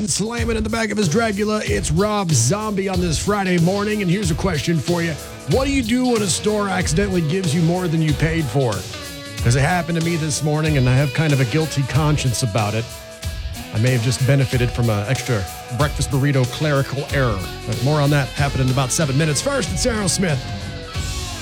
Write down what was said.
and slamming in the back of his Dragula. It's Rob Zombie on this Friday morning, and here's a question for you. What do you do when a store accidentally gives you more than you paid for? Because it happened to me this morning, and I have kind of a guilty conscience about it. I may have just benefited from an extra breakfast burrito clerical error. But more on that happening in about 7 minutes. First, it's Aerosmith.